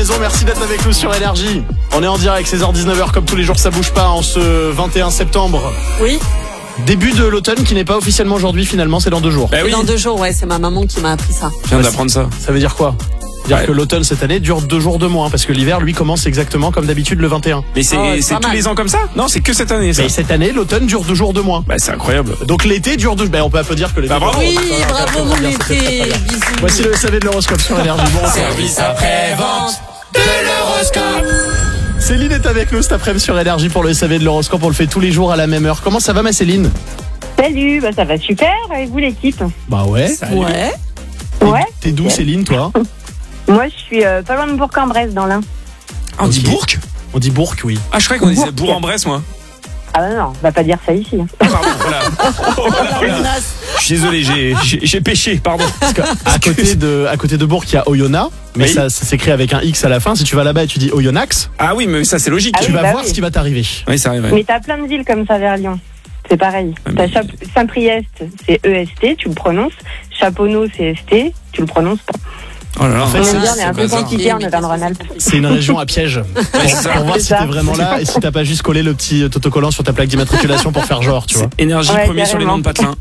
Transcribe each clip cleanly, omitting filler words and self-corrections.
maison, merci d'être avec nous sur Énergie. On est en direct, 16h-19h, comme tous les jours, ça bouge pas en ce 21 septembre. Oui. Début de l'automne qui n'est pas officiellement aujourd'hui, finalement, c'est dans 2 jours. Bah oui. Dans 2 jours, ouais, c'est ma maman qui m'a appris ça. Je viens d'apprendre ça. Ça veut dire quoi? Dire que l'automne cette année dure 2 jours de moins, parce que l'hiver, lui, commence exactement comme d'habitude le 21. Mais c'est tous les ans comme ça? Non, c'est que cette année, ça. Mais cette année, l'automne dure 2 jours de moins. Bah, c'est incroyable. Donc l'été dure 2 jours. Ben, on peut applaudir que l'été. Bah, bravo. Oui, bravo mon été. Bisous. Voici le SAV de l'horoscope sur Énergie. Bon, Service après-vente de l'horoscope. Céline est avec nous cet après-midi sur Énergie pour le SAV de l'horoscope. On le fait tous les jours à la même heure. Comment ça va, ma Céline? Salut, ça va super, et vous l'équipe? Bah ouais. Salut. Ouais. Ouais. T'es d'où, Céline, toi? Moi, je suis pas loin de Bourg-en-Bresse, dans l'Ain. On dit Bourg? On dit Bourg, oui. Ah, je croyais qu'on disait Bourg-en-Bresse, moi. Ah bah non, on va pas dire ça ici. Ah, pardon, voilà. Oh, voilà. Je suis désolé, j'ai péché, pardon. Parce que à côté de Bourg, il y a Oyonnax, mais Oui. ça s'écrit avec un X à la fin. Si tu vas là-bas et tu dis Oyonnax, Ah oui, mais ça, c'est logique. Ah tu oui, vas bah voir oui. ce qui va t'arriver. Oui, ça arrive. Mais t'as plein de villes comme ça vers Lyon. C'est pareil. Ah, mais- T'as Saint-Priest, c'est EST, tu le prononces. Chaponneau, c'est ST, tu le prononces pas. Oh là là. En fait, On c'est- aime bien, on est un peu bazar. compliqué en Auvergne-Rhône-Alpes. C'est une région à piège. Pour voir si t'es vraiment là et si t'as pas juste collé le petit autocollant sur ta plaque d'immatriculation pour faire genre, tu vois. Énergie Ouais, premier sur les carrément. noms de patelin.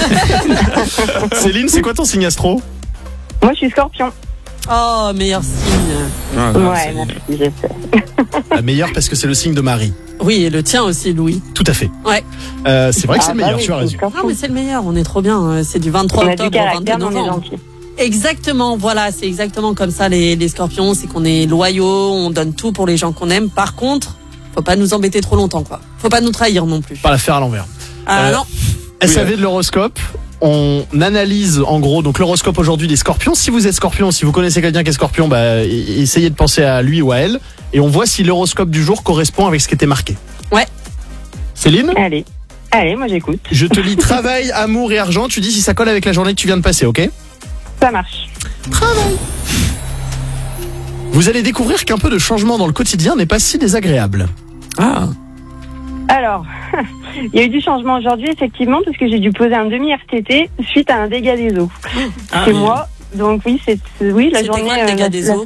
Céline, c'est quoi ton signe astro? Moi, je suis Scorpion. Oh, meilleur signe. Ah, Ouais, merci, je sais. La meilleure parce que c'est le signe de Marie. Oui, et le tien aussi, Louis. Tout à fait. Ouais. C'est vrai que c'est le meilleur, oui, tu as je suis raison. Ah, mais c'est le meilleur, on est trop bien. C'est du 23 On a du octobre au 22 caractère, mais on est novembre. gentil. Exactement, voilà, c'est exactement comme ça les scorpions, c'est qu'on est loyaux, on donne tout pour les gens qu'on aime. Par contre, faut pas nous embêter trop longtemps, quoi. Faut pas nous trahir non plus. Pas la faire à l'envers. Ah non. SAV de l'horoscope. On analyse en gros donc l'horoscope aujourd'hui des scorpions. Si vous êtes scorpion, si vous connaissez quelqu'un qui est scorpion, bah, essayez de penser à lui ou à elle. Et on voit si l'horoscope du jour correspond avec ce qui était marqué. Ouais. Céline, Allez, moi j'écoute. je te lis travail, amour et argent. Tu dis si ça colle avec la journée que tu viens de passer, ok? Ça marche. Travail. Vous allez découvrir qu'un peu de changement dans le quotidien n'est pas si désagréable. Ah. Alors, il y a eu du changement aujourd'hui, effectivement, parce que j'ai dû poser un demi-RTT suite à un dégât des eaux. Ah, C'est oui. moi. Donc oui, oui, la C'était journée. quoi le dégât des eaux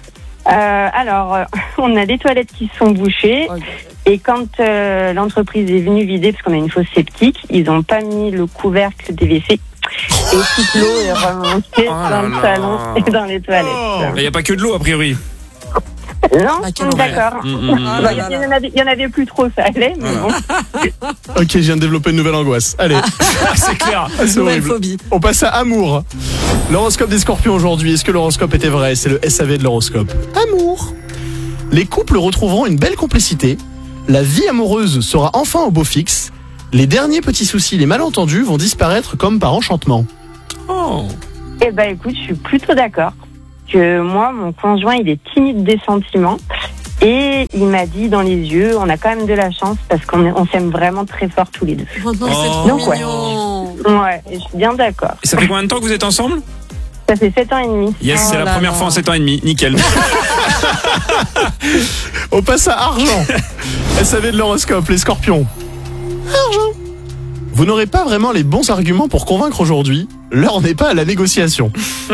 On a les toilettes qui sont bouchées et quand l'entreprise est venue vider, parce qu'on a une fosse septique, ils n'ont pas mis le couvercle des WC et toute l'eau est remontée Oh dans là le là. salon et dans les toilettes. Il n'y a pas que de l'eau, a priori. Non, Ah, quelle horreur. d'accord. Ah Bah, là là là. Il y en avait plus trop, ça allait, mais bon. Ok, je viens de développer une nouvelle angoisse. Allez, C'est clair. c'est Nouvelle horrible. phobie. On passe à amour. L'horoscope des scorpions aujourd'hui. Est-ce que l'horoscope était vrai? C'est le SAV de l'horoscope. Amour. Les couples retrouveront une belle complicité. La vie amoureuse sera enfin au beau fixe. Les derniers petits soucis, les malentendus vont disparaître comme par enchantement. Oh. Eh ben, écoute, je suis plutôt d'accord. Que moi, mon conjoint, il est timide des sentiments. Et il m'a dit dans les yeux, on a quand même de la chance parce on s'aime vraiment très fort tous les deux. Oh non, c'est Oh. trop Donc, ouais. mignon. Ouais, et je suis bien d'accord. Et ça fait combien de temps que vous êtes ensemble? Ça fait 7 ans et demi. Yes, Oh c'est la là première là. fois en 7 ans et demi. Nickel. On passe à argent. SAV de l'horoscope, les scorpions. Argent. Vous n'aurez pas vraiment les bons arguments pour convaincre aujourd'hui. L'heure n'est pas à la négociation.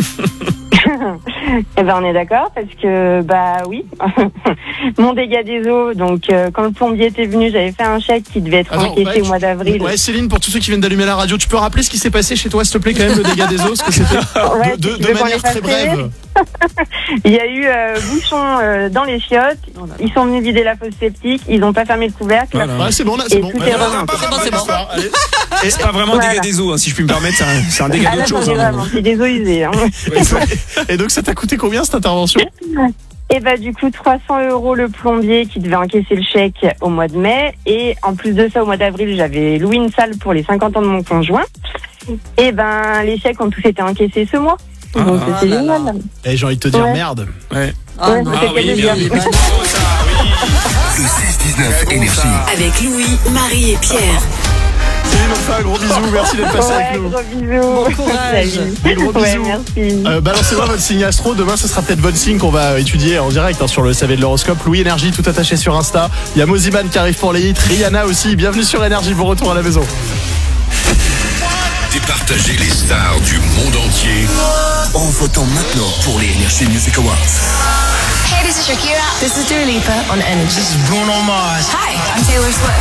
Eh ben, on est d'accord parce que, bah oui, mon dégât des eaux, donc quand le plombier était venu, j'avais fait un chèque qui devait être Attends, encaissé ouais, au mois d'avril. Ouais, Céline, pour tous ceux qui viennent d'allumer la radio, tu peux rappeler ce qui s'est passé chez toi, s'il te plaît, quand même, le dégât des eaux, parce que c'était Ouais, de tu veux qu'on manière les très fasse brève. Il y a eu bouchon dans les chiottes, ils sont venus vider la fosse septique, ils n'ont pas fermé le couvercle. Voilà. Ouais, c'est bon, là, c'est Et bon. tout Ouais, est voilà, remonté. C'est bon. Allez. Et c'est pas vraiment un Voilà. dégât des eaux, hein, si je puis me permettre, c'est un dégât Ah là, d'autre j'en chose. ai hein. vraiment, c'est des eaux usées. Hein. Et donc, ça t'a coûté combien cette intervention? Et bah du coup 300 € le plombier qui devait encaisser le chèque au mois de mai, et en plus de ça au mois d'avril j'avais loué une salle pour les 50 ans de mon conjoint. Et ben les chèques ont tous été encaissés ce mois. Donc Ah c'est là génial. là. Et j'ai envie de te dire Ouais. merde. Ouais. Ah Ouais, non. c'était Ah oui, plaisir. bien. Bah non. Oh, ça, oui. Le 6-19 Énergie. Avec Louis, Marie et Pierre. Céline, on te fait un gros bisou. Merci d'être passé Ouais, avec nous. gros bisous. Bon courage. Salut. Des gros Ouais, bisous. merci. Balancez-moi votre signe astro. Demain, ce sera peut-être votre signe qu'on va étudier en direct sur le SAV de l'horoscope. Louis Énergie, tout attaché sur Insta. Il y a Moziman qui arrive pour les hits. Rihanna aussi. Bienvenue sur Énergie. Bon retour à la maison. Départager les stars du monde entier en votant maintenant pour les Energy Music Awards. Hey, this is Shakira. This is Dua Lipa on Energy. This is Bruno Mars. Hi, I'm Taylor Swift.